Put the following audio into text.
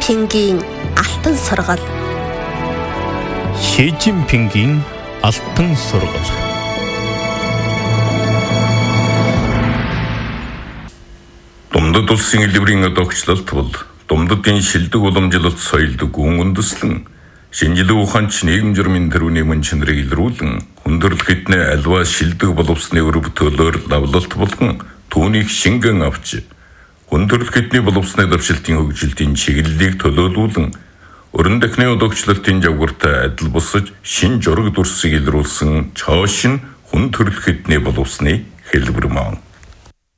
Жинпингийн алтан сургал. Жинпингийн алтан сургал. Думдад улсын элбэрийн одоогчлалт бол Думдадын шилдэг уламжлалт соёлд гүн үндэслэн шинжилгээ ухаанч нийгэм журмын төрөний мөн чанарыг илрүүлэн хүндрэл хэднээ альва шилдэг боловсны өрөв төлөөр лавлалт болгон түүнийг шингэн авч хүндрэл хэдний боловсны давшилтын хөгжилтийн чиглэлийг төлөөлүүлэн өрн дахны одоогчлалтын жавгартай адил босож шин жураг дүрсийг илрүүлсэн чоошин хүндрэл хэдний боловсны хэлбэр маань.